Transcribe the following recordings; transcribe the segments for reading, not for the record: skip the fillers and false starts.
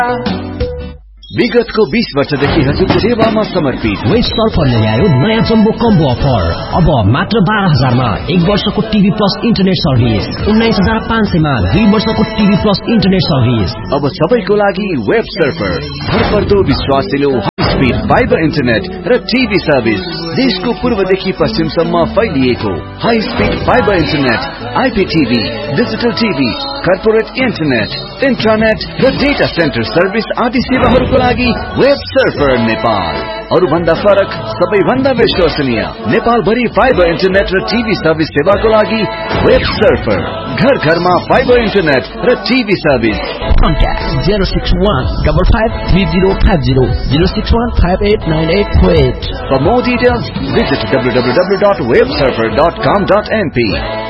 विगतको 20 वर्षदेखि हजुरको सेवामा समर्पित वेस्ट सर्फरले ल्यायो नयाँ जम्बो कम्बो अफर। अब मात्र 12,000 मा 1 वर्षको टिभी प्लस इन्टरनेट सर्भिस, 19,500 मा 2 वर्षको टिभी प्लस इन्टरनेट सर्भिस। अब सबैको लागि वेब सर्फर, भरपर्दो विश्वासिलो हाई स्पिड फाइबर इन्टरनेट र टिभी सर्भिस। देशको पूर्वदेखि पश्चिमसम्म फैलिएको high speed fibre internet, आइपीटीभी, digital TV, corporate internet, इन्ट्रानेट र डेटा सेन्टर सर्भिस आदि सेवाहरूको लागि वेब सर्फर नेपाल। अरूभन्दा फरक, सबैभन्दा विश्वसनीय, नेपाल भरि फाइबर इन्टरनेट र टिभी सर्भिस सेवाको लागि वेब सर्फर। घर घरमा फाइबर इन्टरनेट र TV service. Contact 061-553050, 061-589848. For more details, visit www.websurfer.com.np.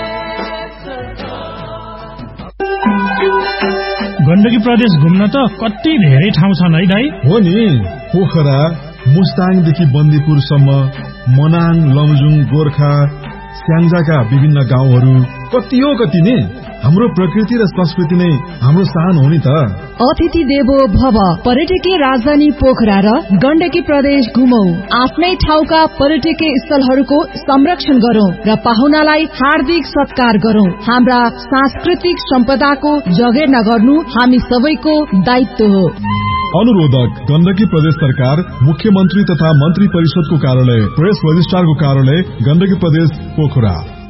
Gandaki प्रदेश घुम्न त कति धेरै ठाउँ छन् है दाइ? हो नि, पोखरा, मुस्ताङदेखि बन्दीपुरसम्म, मनाङ, लमजुङ, गोर्खा, स्याङ्जाका विभिन्न गाउँहरू कति हो कति नि। हाम्रो प्रकृति र संस्कृति नै हाम्रो शान हो नि त। अतिथि देवो भव। पर्यटकीय राजधानी पोखरा र गण्डकी प्रदेश घुमौ। आफ्नै ठाउँका पर्यटकीय स्थलहरूको संरक्षण गरौं र पाहुनालाई हार्दिक सत्कार गरौं। हाम्रा सांस्कृतिक सम्पदाको जगेर्ना गर्नु हामी सबैको दायित्व हो। अनुरोधक गण्डकी प्रदेश सरकार, मुख्यमन्त्री तथा मन्त्री परिषदको कार्यालय, प्रेस रजिस्ट्रारको कार्यालय, गण्डकी प्रदेश पोखरा।